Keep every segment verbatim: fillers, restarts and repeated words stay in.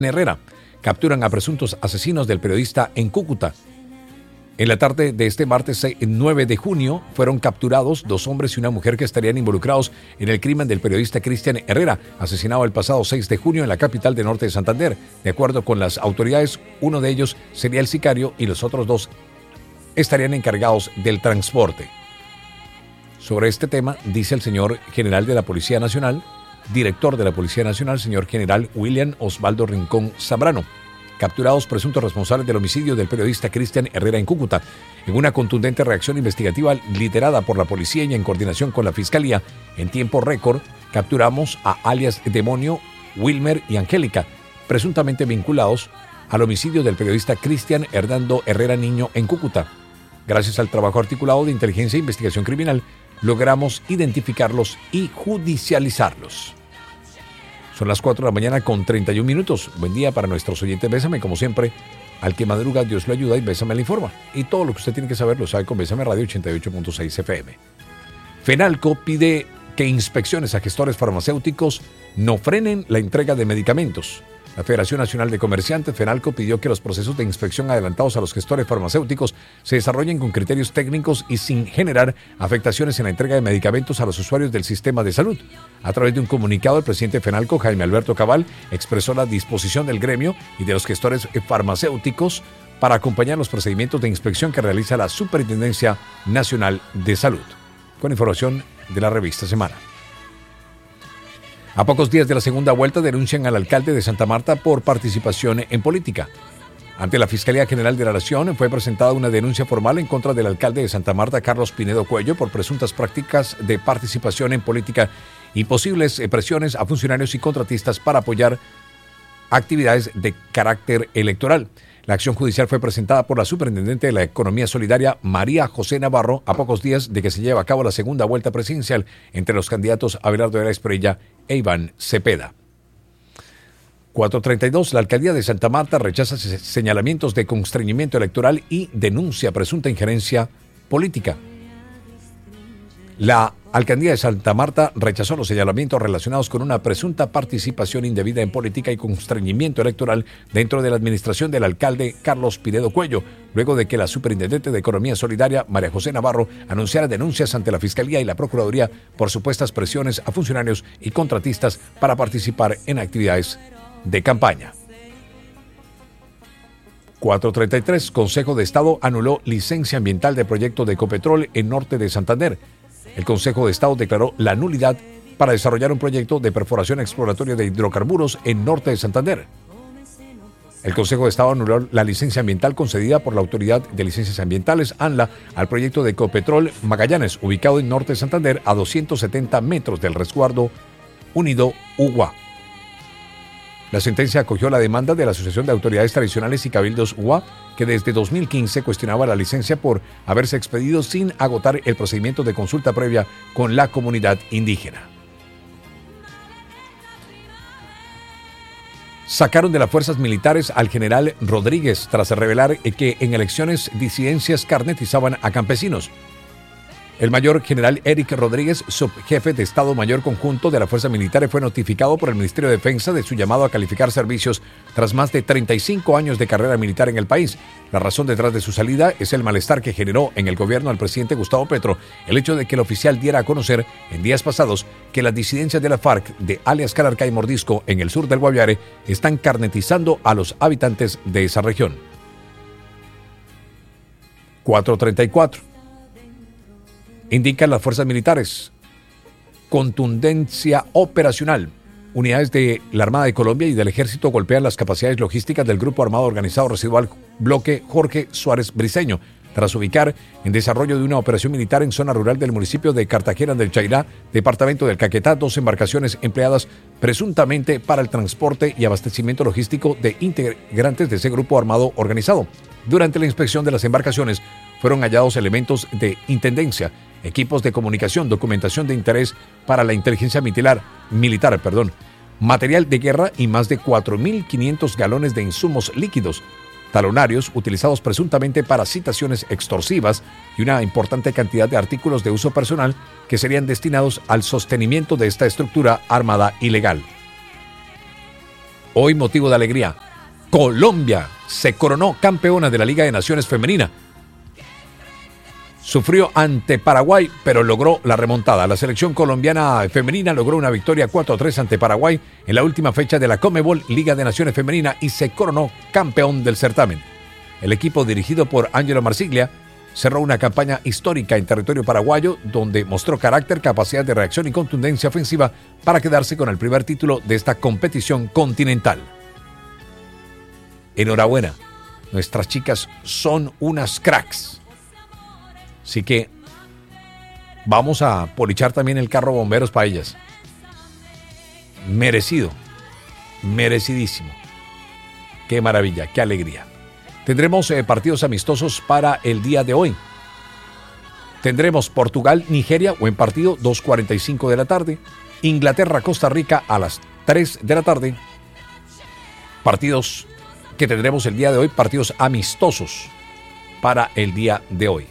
Herrera. Capturan a presuntos asesinos del periodista en Cúcuta. En la tarde de este martes nueve de junio fueron capturados dos hombres y una mujer que estarían involucrados en el crimen del periodista Cristian Herrera, asesinado el pasado seis de junio en la capital de Norte de Santander. De acuerdo con las autoridades, uno de ellos sería el sicario y los otros dos estarían encargados del transporte. Sobre este tema, dice el señor general de la Policía Nacional, director de la Policía Nacional, señor general William Osvaldo Rincón Zambrano. Capturados presuntos responsables del homicidio del periodista Cristian Herrera en Cúcuta. En una contundente reacción investigativa liderada por la policía y en coordinación con la Fiscalía, en tiempo récord, capturamos a alias Demonio, Wilmer y Angélica, presuntamente vinculados al homicidio del periodista Cristian Hernando Herrera Niño en Cúcuta. Gracias al trabajo articulado de inteligencia e investigación criminal, logramos identificarlos y judicializarlos. Son las cuatro de la mañana con treinta y un minutos. Buen día para nuestros oyentes. Bésame, como siempre, al que madruga, Dios lo ayuda y Bésame le informa. Y todo lo que usted tiene que saber lo sabe con Bésame Radio ochenta y ocho punto seis F M. FENALCO pide que inspecciones a gestores farmacéuticos no frenen la entrega de medicamentos. La Federación Nacional de Comerciantes, FENALCO, pidió que los procesos de inspección adelantados a los gestores farmacéuticos se desarrollen con criterios técnicos y sin generar afectaciones en la entrega de medicamentos a los usuarios del sistema de salud. A través de un comunicado, el presidente de FENALCO, Jaime Alberto Cabal, expresó la disposición del gremio y de los gestores farmacéuticos para acompañar los procedimientos de inspección que realiza la Superintendencia Nacional de Salud. Con información de la revista Semana. A pocos días de la segunda vuelta denuncian al alcalde de Santa Marta por participación en política. Ante la Fiscalía General de la Nación fue presentada una denuncia formal en contra del alcalde de Santa Marta, Carlos Pinedo Cuello, por presuntas prácticas de participación en política y posibles presiones a funcionarios y contratistas para apoyar actividades de carácter electoral. La acción judicial fue presentada por la superintendente de la Economía Solidaria, María José Navarro, a pocos días de que se lleve a cabo la segunda vuelta presidencial entre los candidatos Abelardo de la Espriella e Iván Cepeda. cuatro treinta y dos. La alcaldía de Santa Marta rechaza señalamientos de constreñimiento electoral y denuncia presunta injerencia política. La alcaldía de Santa Marta rechazó los señalamientos relacionados con una presunta participación indebida en política y constreñimiento electoral dentro de la administración del alcalde Carlos Pinedo Cuello, luego de que la superintendente de Economía Solidaria, María José Navarro, anunciara denuncias ante la Fiscalía y la Procuraduría por supuestas presiones a funcionarios y contratistas para participar en actividades de campaña. cuatro treinta y tres. Consejo de Estado anuló licencia ambiental de proyecto de Ecopetrol en Norte de Santander. El Consejo de Estado declaró la nulidad para desarrollar un proyecto de perforación exploratoria de hidrocarburos en Norte de Santander. El Consejo de Estado anuló la licencia ambiental concedida por la Autoridad de Licencias Ambientales, ANLA, al proyecto de Ecopetrol Magallanes, ubicado en Norte de Santander, a doscientos setenta metros del resguardo Unido Ugua. La sentencia acogió la demanda de la Asociación de Autoridades Tradicionales y Cabildos U A, que desde dos mil quince cuestionaba la licencia por haberse expedido sin agotar el procedimiento de consulta previa con la comunidad indígena. Sacaron de las fuerzas militares al general Rodríguez tras revelar que en elecciones disidencias carnetizaban a campesinos. El mayor general Eric Rodríguez, subjefe de Estado Mayor Conjunto de la Fuerza Militar, fue notificado por el Ministerio de Defensa de su llamado a calificar servicios tras más de treinta y cinco años de carrera militar en el país. La razón detrás de su salida es el malestar que generó en el gobierno al presidente Gustavo Petro el hecho de que el oficial diera a conocer en días pasados que las disidencias de la FARC de alias Calarcá y Mordisco en el sur del Guaviare están carnetizando a los habitantes de esa región. cuatro treinta y cuatro. Indican las fuerzas militares. Contundencia operacional. Unidades de la Armada de Colombia y del Ejército golpean las capacidades logísticas del Grupo Armado Organizado Residual Bloque Jorge Suárez Briceño, tras ubicar en desarrollo de una operación militar en zona rural del municipio de Cartagena del Chairá, departamento del Caquetá, dos embarcaciones empleadas presuntamente para el transporte y abastecimiento logístico de integrantes de ese grupo armado organizado. Durante la inspección de las embarcaciones fueron hallados elementos de intendencia, equipos de comunicación, documentación de interés para la inteligencia militar, militar, perdón, material de guerra y más de cuatro mil quinientos galones de insumos líquidos, talonarios utilizados presuntamente para citaciones extorsivas y una importante cantidad de artículos de uso personal que serían destinados al sostenimiento de esta estructura armada ilegal. Hoy motivo de alegría. Colombia se coronó campeona de la Liga de Naciones Femenina. Sufrió ante Paraguay, pero logró la remontada. La selección colombiana femenina logró una victoria cuatro a tres ante Paraguay en la última fecha de la Conmebol Liga de Naciones Femenina y se coronó campeón del certamen. El equipo dirigido por Ángelo Marsiglia cerró una campaña histórica en territorio paraguayo donde mostró carácter, capacidad de reacción y contundencia ofensiva para quedarse con el primer título de esta competición continental. Enhorabuena, nuestras chicas son unas cracks. Así que vamos a polichar también el carro bomberos para ellas. Merecido, merecidísimo. Qué maravilla, qué alegría. Tendremos eh, partidos amistosos para el día de hoy. Tendremos Portugal-Nigeria, buen partido, dos cuarenta y cinco de la tarde. Inglaterra-Costa Rica a las tres de la tarde. Partidos que tendremos el día de hoy, partidos amistosos para el día de hoy.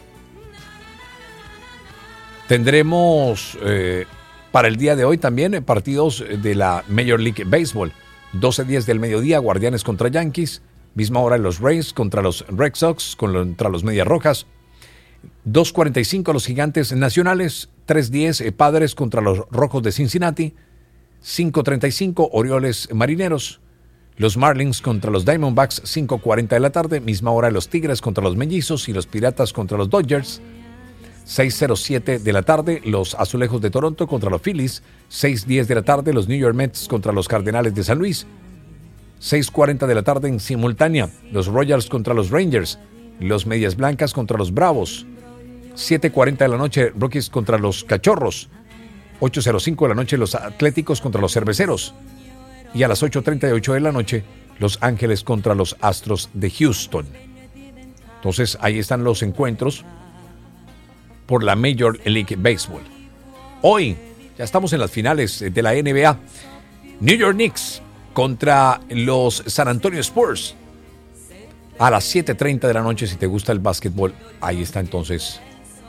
Tendremos eh, para el día de hoy también partidos de la Major League Baseball. doce diez del mediodía, Guardianes contra Yankees. Misma hora los Rays contra los Red Sox, contra los Medias Rojas. dos cuarenta y cinco los Gigantes Nacionales. tres diez eh, Padres contra los Rojos de Cincinnati. cinco treinta y cinco Orioles Marineros. Los Marlins contra los Diamondbacks, cinco cuarenta de la tarde. Misma hora los Tigres contra los Mellizos y los Piratas contra los Dodgers. seis cero siete de la tarde, los Azulejos de Toronto contra los Phillies. seis diez de la tarde, los New York Mets contra los Cardenales de San Luis. seis cuarenta de la tarde en simultánea, los Royals contra los Rangers. Los Medias Blancas contra los Bravos. siete cuarenta de la noche, Rockies contra los Cachorros. ocho cero cinco de la noche, los Atléticos contra los Cerveceros. Y a las ocho treinta y ocho de la noche, Los Ángeles contra los Astros de Houston. Entonces, ahí están los encuentros por la Major League Baseball. Hoy ya estamos en las finales de la N B A. New York Knicks contra los San Antonio Spurs. A las siete treinta de la noche, si te gusta el básquetbol, ahí está entonces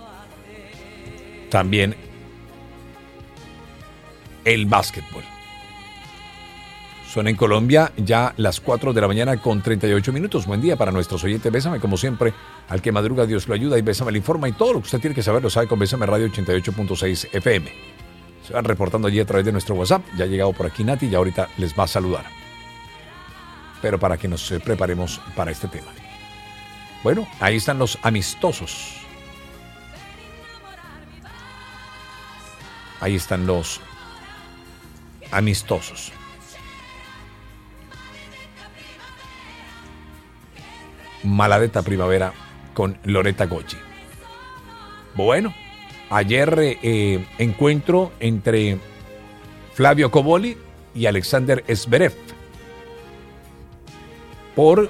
también el básquetbol. Son en Colombia ya las cuatro de la mañana con treinta y ocho minutos. Buen día para nuestros oyentes. Bésame, como siempre, al que madruga Dios lo ayuda y Bésame le informa. Y todo lo que usted tiene que saber lo sabe con Bésame Radio ochenta y ocho punto seis F M. Se van reportando allí a través de nuestro WhatsApp. Ya ha llegado por aquí Nati y ahorita les va a saludar. Pero para que nos preparemos para este tema. Bueno, ahí están los amistosos. Ahí están los amistosos. Maladeta Primavera con Loretta Goggi. Bueno, ayer eh, encuentro entre Flavio Cobolli y Alexander Zverev por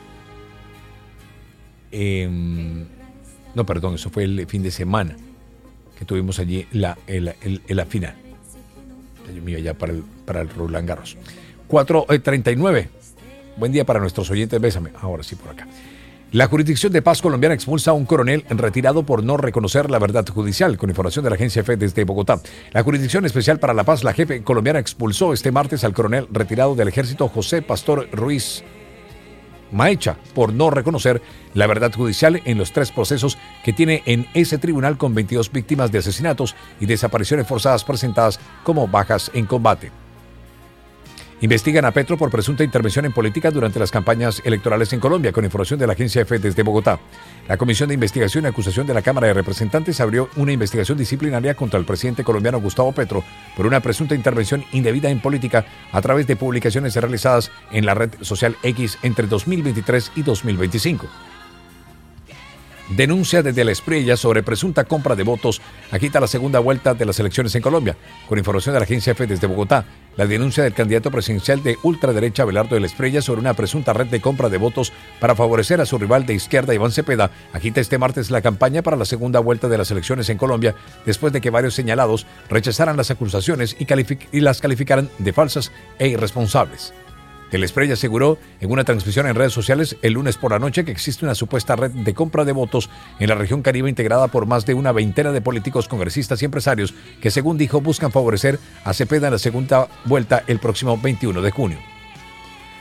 eh, no, perdón, eso fue el fin de semana que tuvimos allí la, el, el, el, la final. Yo me iba ya para el, para el Roland Garros. cuatro treinta y nueve. Buen día para nuestros oyentes. Bésame. Ahora sí, por acá. La Jurisdicción de Paz colombiana expulsa a un coronel retirado por no reconocer la verdad judicial, con información de la Agencia F desde Bogotá. La Jurisdicción Especial para la Paz, la Jefe colombiana, expulsó este martes al coronel retirado del Ejército José Pastor Ruiz Maecha por no reconocer la verdad judicial en los tres procesos que tiene en ese tribunal con veintidós víctimas de asesinatos y desapariciones forzadas presentadas como bajas en combate. Investigan a Petro por presunta intervención en política durante las campañas electorales en Colombia, con información de la Agencia F desde Bogotá. La Comisión de Investigación y Acusación de la Cámara de Representantes abrió una investigación disciplinaria contra el presidente colombiano Gustavo Petro por una presunta intervención indebida en política a través de publicaciones realizadas en la red social X entre dos mil veintitrés y dos mil veinticinco. Denuncia desde la Espriella sobre presunta compra de votos agita la segunda vuelta de las elecciones en Colombia. Con información de la Agencia F desde Bogotá, la denuncia del candidato presidencial de ultraderecha Abelardo de la Espriella sobre una presunta red de compra de votos para favorecer a su rival de izquierda Iván Cepeda agita este martes la campaña para la segunda vuelta de las elecciones en Colombia, después de que varios señalados rechazaran las acusaciones y, calific- y las calificaran de falsas e irresponsables. El Espriella aseguró en una transmisión en redes sociales el lunes por la noche que existe una supuesta red de compra de votos en la región Caribe integrada por más de una veintena de políticos, congresistas y empresarios que, según dijo, buscan favorecer a Cepeda en la segunda vuelta el próximo veintiuno de junio.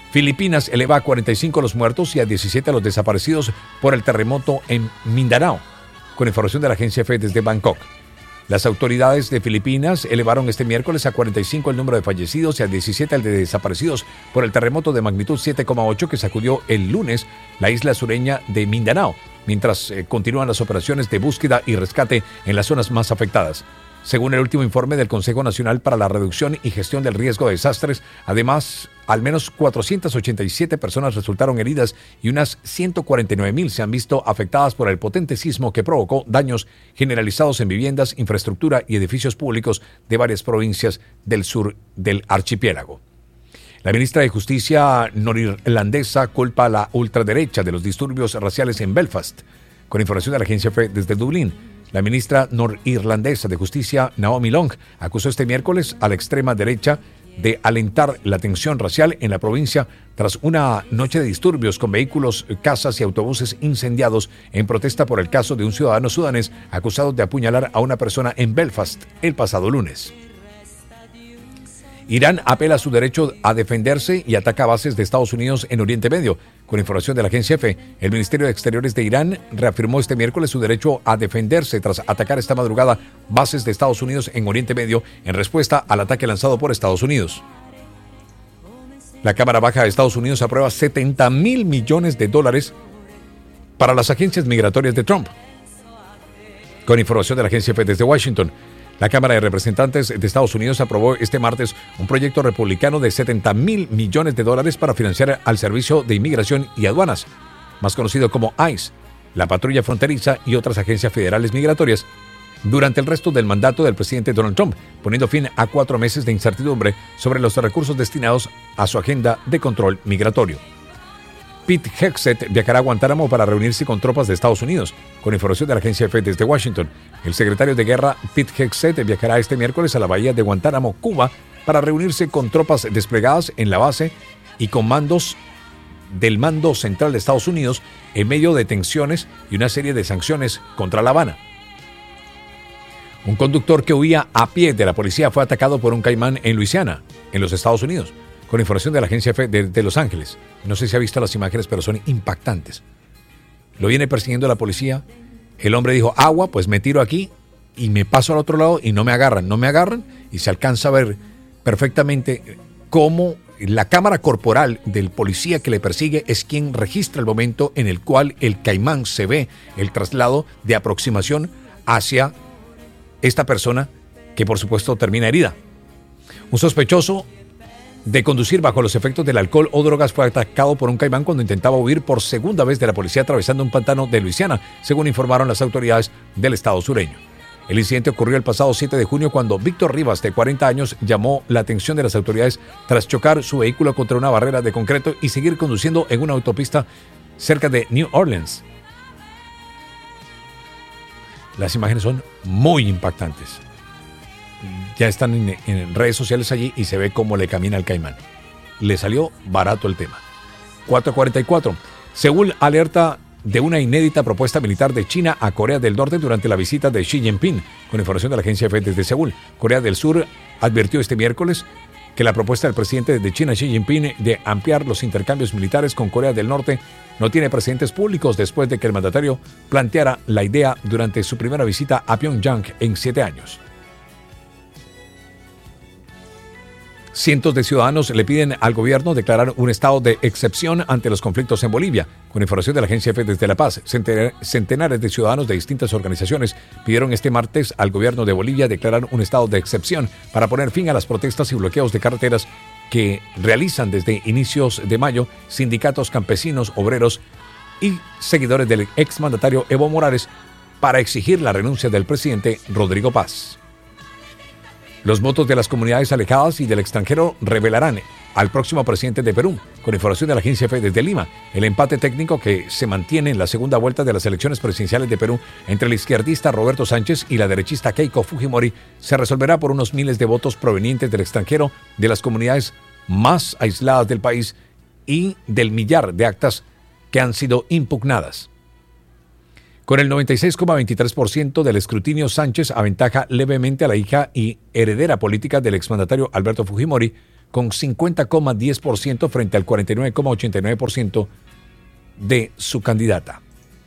Filipinas eleva a cuarenta y cinco los muertos y a diecisiete a los desaparecidos por el terremoto en Mindanao, con información de la agencia F desde Bangkok. Las autoridades de Filipinas elevaron este miércoles a cuarenta y cinco el número de fallecidos y a diecisiete el de desaparecidos por el terremoto de magnitud siete coma ocho que sacudió el lunes la isla sureña de Mindanao, mientras eh, continúan las operaciones de búsqueda y rescate en las zonas más afectadas. Según el último informe del Consejo Nacional para la Reducción y Gestión del Riesgo de Desastres, además, al menos cuatrocientas ochenta y siete personas resultaron heridas y unas ciento cuarenta y nueve mil se han visto afectadas por el potente sismo que provocó daños generalizados en viviendas, infraestructura y edificios públicos de varias provincias del sur del archipiélago. La ministra de Justicia norirlandesa culpa a la ultraderecha de los disturbios raciales en Belfast, con información de la agencia F desde Dublín. La ministra norirlandesa de Justicia, Naomi Long, acusó este miércoles a la extrema derecha de alentar la tensión racial en la provincia tras una noche de disturbios con vehículos, casas y autobuses incendiados en protesta por el caso de un ciudadano sudanés acusado de apuñalar a una persona en Belfast el pasado lunes. Irán apela a su derecho a defenderse y ataca bases de Estados Unidos en Oriente Medio. Con información de la agencia F, el Ministerio de Exteriores de Irán reafirmó este miércoles su derecho a defenderse tras atacar esta madrugada bases de Estados Unidos en Oriente Medio en respuesta al ataque lanzado por Estados Unidos. La Cámara Baja de Estados Unidos aprueba setenta mil millones de dólares para las agencias migratorias de Trump. Con información de la agencia F desde Washington, la Cámara de Representantes de Estados Unidos aprobó este martes un proyecto republicano de setenta mil millones de dólares para financiar al Servicio de Inmigración y Aduanas, más conocido como ICE, la Patrulla Fronteriza y otras agencias federales migratorias, durante el resto del mandato del presidente Donald Trump, poniendo fin a cuatro meses de incertidumbre sobre los recursos destinados a su agenda de control migratorio. Pete Hegseth viajará a Guantánamo para reunirse con tropas de Estados Unidos. Con información de la agencia F desde Washington, el secretario de Guerra Pete Hegseth viajará este miércoles a la bahía de Guantánamo, Cuba, para reunirse con tropas desplegadas en la base y con mandos del Mando Central de Estados Unidos en medio de tensiones y una serie de sanciones contra La Habana. Un conductor que huía a pie de la policía fue atacado por un caimán en Luisiana, en los Estados Unidos. Con información de la agencia F de, de Los Ángeles. No sé si ha visto las imágenes, pero son impactantes. Lo viene persiguiendo la policía. El hombre dijo, agua, pues me tiro aquí y me paso al otro lado y no me agarran. No me agarran y se alcanza a ver perfectamente cómo la cámara corporal del policía que le persigue es quien registra el momento en el cual el caimán se ve el traslado de aproximación hacia esta persona que por supuesto termina herida. Un sospechoso de conducir bajo los efectos del alcohol o drogas fue atacado por un caimán cuando intentaba huir por segunda vez de la policía atravesando un pantano de Luisiana, según informaron las autoridades del estado sureño. El incidente ocurrió el pasado siete de junio cuando Víctor Rivas, de cuarenta años, llamó la atención de las autoridades tras chocar su vehículo contra una barrera de concreto y seguir conduciendo en una autopista cerca de New Orleans. Las imágenes son muy impactantes. Ya están en, en redes sociales allí y se ve cómo le camina al caimán. Le salió barato el tema. cuatro cuarenta y cuatro. Seúl alerta de una inédita propuesta militar de China a Corea del Norte durante la visita de Xi Jinping. Con información de la agencia F desde Seúl, Corea del Sur advirtió este miércoles que la propuesta del presidente de China, Xi Jinping, de ampliar los intercambios militares con Corea del Norte no tiene precedentes públicos después de que el mandatario planteara la idea durante su primera visita a Pyongyang en siete años. Cientos de ciudadanos le piden al gobierno declarar un estado de excepción ante los conflictos en Bolivia. Con información de la agencia F desde La Paz, centenares de ciudadanos de distintas organizaciones pidieron este martes al gobierno de Bolivia declarar un estado de excepción para poner fin a las protestas y bloqueos de carreteras que realizan desde inicios de mayo sindicatos campesinos, obreros y seguidores del exmandatario Evo Morales para exigir la renuncia del presidente Rodrigo Paz. Los votos de las comunidades alejadas y del extranjero revelarán al próximo presidente de Perú. Con información de la agencia F desde Lima, el empate técnico que se mantiene en la segunda vuelta de las elecciones presidenciales de Perú entre el izquierdista Roberto Sánchez y la derechista Keiko Fujimori se resolverá por unos miles de votos provenientes del extranjero, de las comunidades más aisladas del país y del millar de actas que han sido impugnadas. Con el noventa y seis coma veintitrés por ciento del escrutinio, Sánchez aventaja levemente a la hija y heredera política del exmandatario Alberto Fujimori, con cincuenta coma diez por ciento frente al cuarenta y nueve coma ochenta y nueve por ciento de su candidata.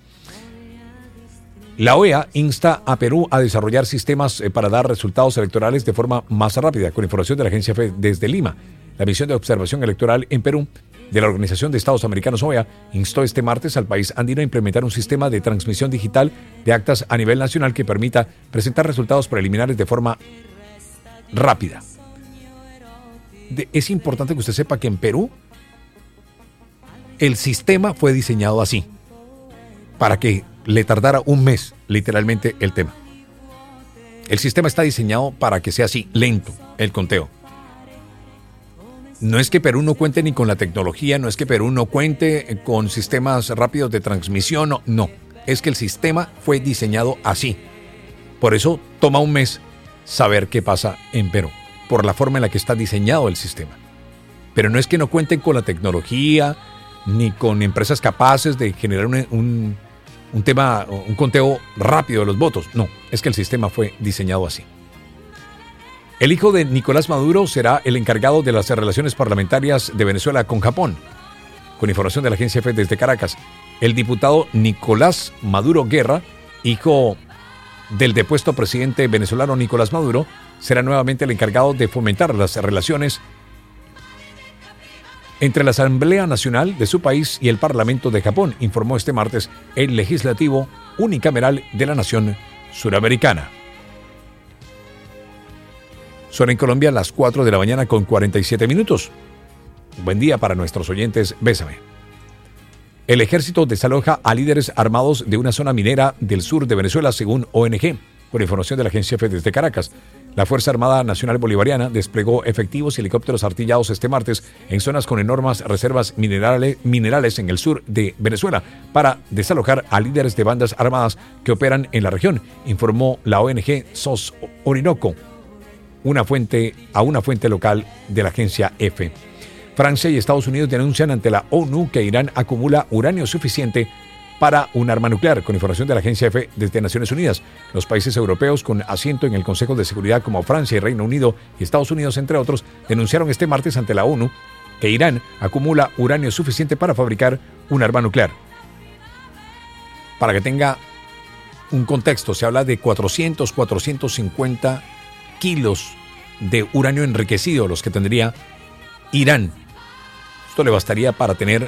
La O E A insta a Perú a desarrollar sistemas para dar resultados electorales de forma más rápida, con información de la agencia F E desde Lima. La misión de observación electoral en Perú de la Organización de Estados Americanos O E A instó este martes al país andino a implementar un sistema de transmisión digital de actas a nivel nacional que permita presentar resultados preliminares de forma rápida. De, es importante que usted sepa que en Perú el sistema fue diseñado así, para que le tardara un mes, literalmente, el tema. El sistema está diseñado para que sea así, lento, el conteo. No es que Perú no cuente ni con la tecnología, no es que Perú no cuente con sistemas rápidos de transmisión, no, no. Es que el sistema fue diseñado así. Por eso toma un mes saber qué pasa en Perú, por la forma en la que está diseñado el sistema. Pero no es que no cuenten con la tecnología, ni con empresas capaces de generar un... un Un tema, un conteo rápido de los votos. No, es que el sistema fue diseñado así. El hijo de Nicolás Maduro será el encargado de las relaciones parlamentarias de Venezuela con Japón. Con información de la agencia F desde Caracas, el diputado Nicolás Maduro Guerra, hijo del depuesto presidente venezolano Nicolás Maduro, será nuevamente el encargado de fomentar las relaciones entre la Asamblea Nacional de su país y el Parlamento de Japón, informó este martes el legislativo unicameral de la nación suramericana. Son en Colombia las cuatro de la mañana con cuarenta y siete minutos. Buen día para nuestros oyentes. Bésame. El ejército desaloja a líderes armados de una zona minera del sur de Venezuela, según O N G, con información de la agencia F desde Caracas. La Fuerza Armada Nacional Bolivariana desplegó efectivos y helicópteros artillados este martes en zonas con enormes reservas minerales, minerales en el sur de Venezuela para desalojar a líderes de bandas armadas que operan en la región, informó la O N G S O S Orinoco, una fuente, a una fuente local de la agencia F. Francia y Estados Unidos denuncian ante la ONU que Irán acumula uranio suficiente para un arma nuclear, con información de la agencia F desde Naciones Unidas. Los países europeos con asiento en el Consejo de Seguridad como Francia y Reino Unido y Estados Unidos, entre otros, denunciaron este martes ante la ONU que Irán acumula uranio suficiente para fabricar un arma nuclear. Para que tenga un contexto, se habla de cuatrocientos, cuatrocientos cincuenta kilos de uranio enriquecido, los que tendría Irán. Esto le bastaría para tener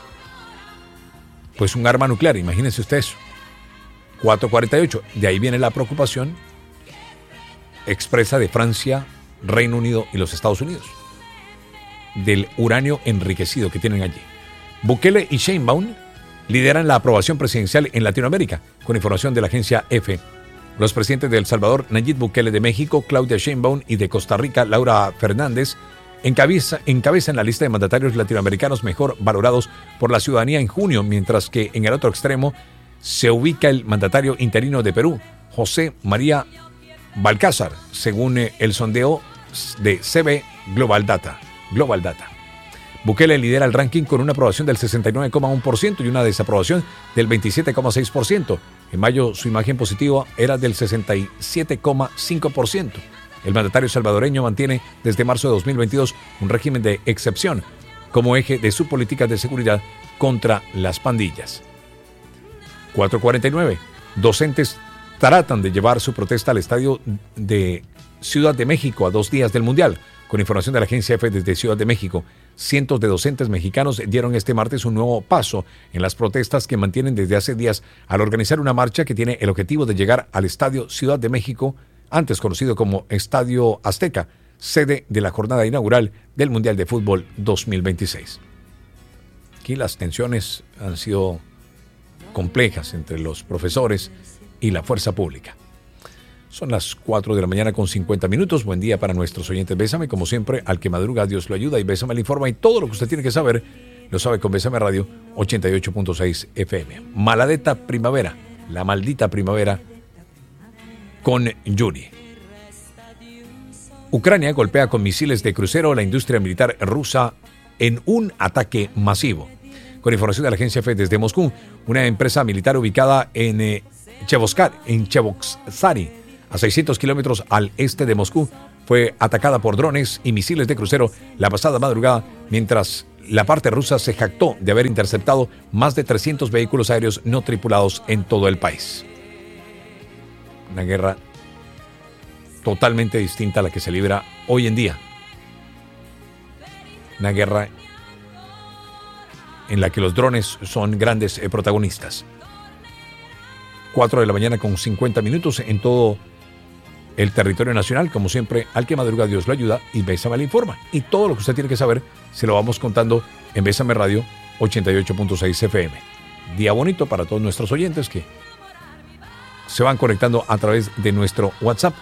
pues un arma nuclear, imagínense usted eso. cuatrocientos cuarenta y ocho. De ahí viene la preocupación expresa de Francia, Reino Unido y los Estados Unidos del uranio enriquecido que tienen allí. Bukele y Sheinbaum lideran la aprobación presidencial en Latinoamérica, con información de la agencia F. Los presidentes de El Salvador, Nayib Bukele, de México, Claudia Sheinbaum, y de Costa Rica, Laura Fernández, Encabeza, encabezan la lista de mandatarios latinoamericanos mejor valorados por la ciudadanía en junio, mientras que en el otro extremo se ubica el mandatario interino de Perú, José María Balcázar, según el sondeo de C B Global Data. Global Data. Bukele lidera el ranking con una aprobación del sesenta y nueve coma uno por ciento y una desaprobación del veintisiete coma seis por ciento. En mayo su imagen positiva era del sesenta y siete coma cinco por ciento. El mandatario salvadoreño mantiene desde marzo de dos mil veintidós un régimen de excepción como eje de su política de seguridad contra las pandillas. cuatrocientos cuarenta y nueve. Docentes tratan de llevar su protesta al estadio de Ciudad de México a dos días del Mundial. Con información de la agencia F desde Ciudad de México, cientos de docentes mexicanos dieron este martes un nuevo paso en las protestas que mantienen desde hace días al organizar una marcha que tiene el objetivo de llegar al estadio Ciudad de México, antes conocido como Estadio Azteca, sede de la jornada inaugural del Mundial de Fútbol dos mil veintiséis. Aquí las tensiones han sido complejas entre los profesores y la fuerza pública. Son las cuatro de la mañana con cincuenta minutos. Buen día para nuestros oyentes. Bésame, como siempre, al que madruga Dios lo ayuda, y Bésame le informa, y todo lo que usted tiene que saber lo sabe con Bésame Radio ochenta y ocho punto seis F M. Maladeta primavera, la maldita primavera, con Yuri. Ucrania golpea con misiles de crucero la industria militar rusa en un ataque masivo. Con información de la agencia F desde Moscú, una empresa militar ubicada en eh, Chevoskar, en Chevoksary, a seiscientos kilómetros al este de Moscú, fue atacada por drones y misiles de crucero la pasada madrugada, mientras la parte rusa se jactó de haber interceptado más de trescientos vehículos aéreos no tripulados en todo el país. Una guerra totalmente distinta a la que se libra hoy en día. Una guerra en la que los drones son grandes eh, protagonistas. cuatro de la mañana con cincuenta minutos en todo el territorio nacional. Como siempre, al que madruga Dios lo ayuda y Bésame le informa. Y todo lo que usted tiene que saber se lo vamos contando en Bésame Radio ochenta y ocho punto seis F M. Día bonito para todos nuestros oyentes que se van conectando a través de nuestro WhatsApp.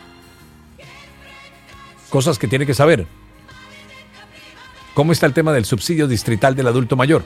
Cosas que tiene que saber. ¿Cómo está el tema del subsidio distrital del adulto mayor?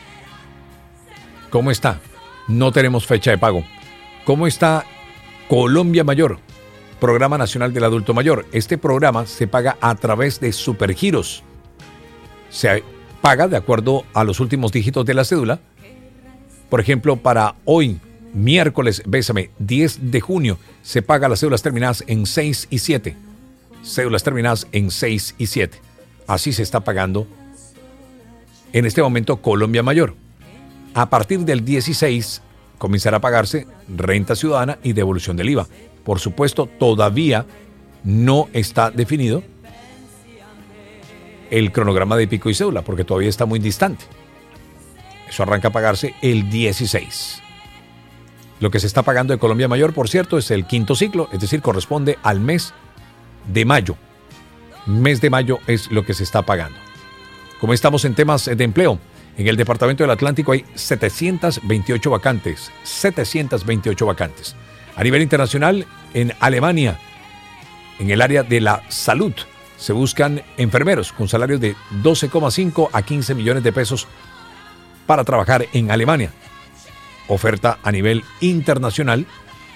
¿Cómo está? No tenemos fecha de pago. ¿Cómo está Colombia Mayor? Programa Nacional del Adulto Mayor. Este programa se paga a través de Supergiros. Se paga de acuerdo a los últimos dígitos de la cédula. Por ejemplo, para hoy, miércoles, bésame, diez de junio, se paga las cédulas terminadas en seis y siete. Cédulas terminadas en seis y siete. Así se está pagando en este momento Colombia Mayor. A partir del dieciséis comenzará a pagarse renta ciudadana y devolución del I V A. Por supuesto, todavía no está definido el cronograma de pico y cédula, porque todavía está muy distante. Eso arranca a pagarse el dieciséis. Lo que se está pagando de Colombia Mayor, por cierto, es el quinto ciclo, es decir, corresponde al mes de mayo. Mes de mayo es lo que se está pagando. Como estamos en temas de empleo, en el departamento del Atlántico hay setecientas veintiocho vacantes. setecientas veintiocho vacantes. A nivel internacional, en Alemania, en el área de la salud, se buscan enfermeros con salarios de doce coma cinco a quince millones de pesos para trabajar en Alemania. Oferta a nivel internacional.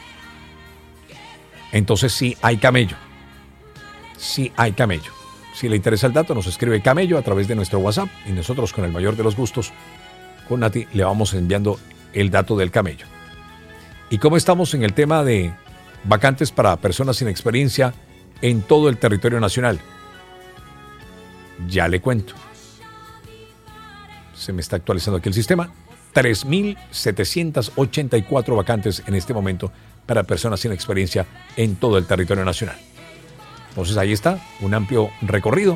Entonces sí hay camello. Sí hay camello. Si le interesa el dato, nos escribe camello a través de nuestro WhatsApp y nosotros, con el mayor de los gustos, con Nati, le vamos enviando el dato del camello. ¿Y cómo estamos en el tema de vacantes para personas sin experiencia en todo el territorio nacional? Ya le cuento. Se me está actualizando aquí el sistema. tres mil setecientas ochenta y cuatro vacantes en este momento para personas sin experiencia en todo el territorio nacional. Entonces ahí está, un amplio recorrido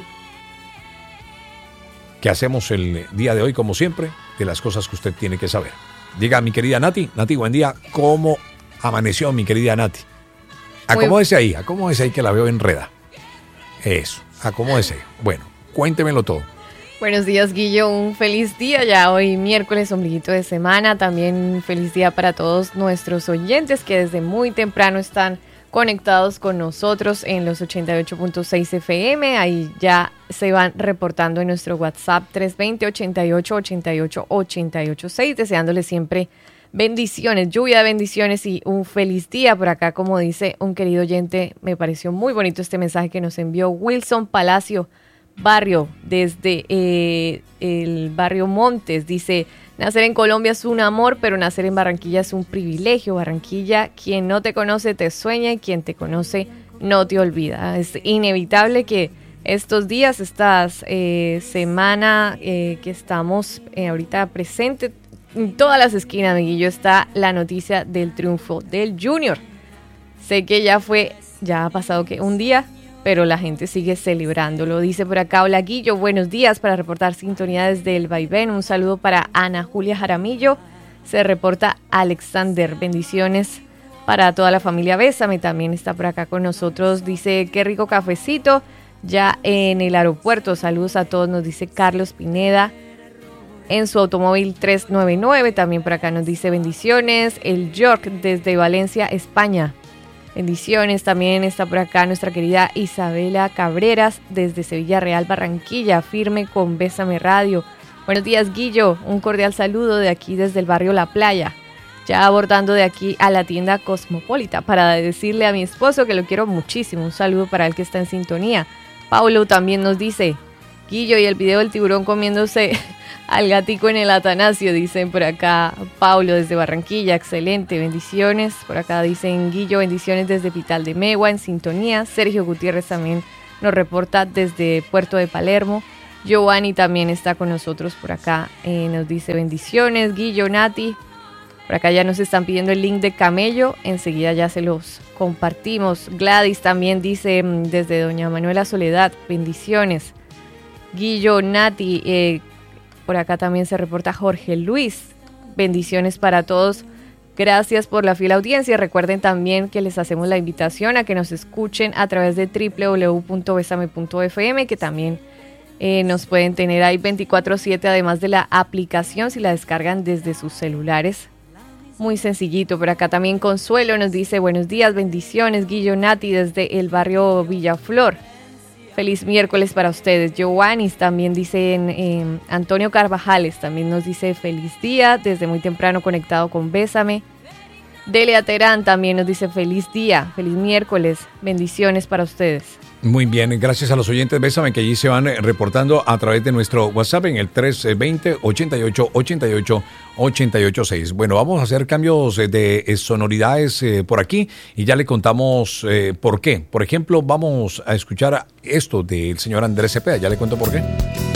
que hacemos el día de hoy, como siempre, de las cosas que usted tiene que saber. Diga, mi querida Nati. Nati, buen día. ¿Cómo amaneció, mi querida Nati? Acomódese ahí, acomódese ahí que la veo enreda. Eso, acomódese. Bueno, cuéntemelo todo. Buenos días, Guillo. Un feliz día ya hoy, miércoles, ombliguito de semana. También un feliz día para todos nuestros oyentes que desde muy temprano están conectados con nosotros en los ochenta y ocho punto seis F M. Ahí ya se van reportando en nuestro WhatsApp tres dos cero, ochenta y ocho, ochenta y ocho, ochenta y ocho seis, deseándoles siempre bendiciones, lluvia de bendiciones y un feliz día. Por acá, como dice un querido oyente, me pareció muy bonito este mensaje que nos envió Wilson Palacio Barrio desde eh, el barrio Montes. Dice: nacer en Colombia es un amor, pero nacer en Barranquilla es un privilegio. Barranquilla, quien no te conoce te sueña y quien te conoce no te olvida. Es inevitable que estos días, estas eh, semana eh, que estamos eh, ahorita presente, en todas las esquinas, amiguillo, está la noticia del triunfo del Junior. Sé que ya fue, ya ha pasado que un día, pero la gente sigue celebrándolo. Dice por acá: hola Guillo, buenos días, para reportar sintonía desde el Vaivén. Un saludo para Ana Julia Jaramillo. Se reporta Alexander. Bendiciones para toda la familia Bésame. También está por acá con nosotros. Dice: qué rico cafecito ya en el aeropuerto. Saludos a todos, nos dice Carlos Pineda en su automóvil tres nueve nueve. También por acá nos dice bendiciones el York desde Valencia, España. Bendiciones. También está por acá nuestra querida Isabela Cabreras desde Sevilla Real, Barranquilla, firme con Bésame Radio. Buenos días, Guillo. Un cordial saludo de aquí desde el barrio La Playa. Ya abordando de aquí a la tienda Cosmopolita para decirle a mi esposo que lo quiero muchísimo. Un saludo para él que está en sintonía. Paulo también nos dice: Guillo, y el video del tiburón comiéndose Al gatico en el Atanasio, dicen por acá. Paulo desde Barranquilla, excelente, bendiciones. Por acá dicen Guillo, bendiciones desde Pital de Megua, en sintonía. Sergio Gutiérrez también nos reporta desde Puerto de Palermo. Giovanni también está con nosotros por acá, eh, nos dice bendiciones. Guillo, Nati, por acá ya nos están pidiendo el link de Camello, enseguida ya se los compartimos. Gladys también dice desde Doña Manuela Soledad, bendiciones. Guillo, Nati, eh, por acá también se reporta Jorge Luis, bendiciones para todos. Gracias por la fiel audiencia. Recuerden también que les hacemos la invitación a que nos escuchen a través de doble u doble u doble u punto besame punto efe eme, que también eh, nos pueden tener ahí veinticuatro siete, además de la aplicación si la descargan desde sus celulares. Muy sencillito. Por acá también Consuelo nos dice buenos días, bendiciones. Guillo, Nati desde el barrio Villaflor. Feliz miércoles para ustedes. Giovannis también dice, en, en Antonio Carvajales también nos dice feliz día, desde muy temprano conectado con Bésame. Delia Terán también nos dice feliz día, feliz miércoles, bendiciones para ustedes. Muy bien, gracias a los oyentes Bésame que allí se van reportando a través de nuestro WhatsApp en el tres veinte, ochenta y ocho, ochenta y ocho, ochenta y ocho seis. Bueno, vamos a hacer cambios de sonoridades eh, por aquí y ya le contamos eh, por qué. Por ejemplo, vamos a escuchar esto del señor Andrés Cepeda, ya le cuento por qué.